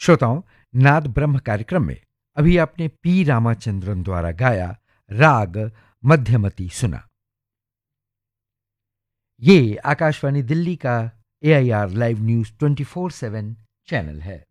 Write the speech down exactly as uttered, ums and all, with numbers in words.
श्रोताओं, नाद ब्रह्म कार्यक्रम में अभी आपने पी रामाचंद्रन द्वारा गाया राग मध्यमती सुना। ये आकाशवाणी दिल्ली का ए I R live news twenty four seven channel है।